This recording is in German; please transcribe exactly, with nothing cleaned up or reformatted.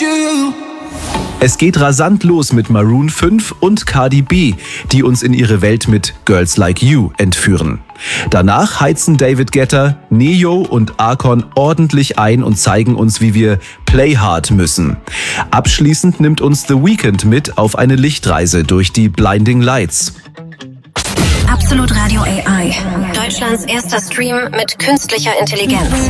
you. Es geht rasant los mit Maroon fünf und Cardi B, die uns in ihre Welt mit Girls Like You entführen. Danach heizen David Guetta, Neo und Akon ordentlich ein und zeigen uns, wie wir Play Hard müssen. Abschließend nimmt uns The Weeknd mit auf eine Lichtreise durch die Blinding Lights. Absolut Radio A I. Deutschlands erster Stream mit künstlicher Intelligenz.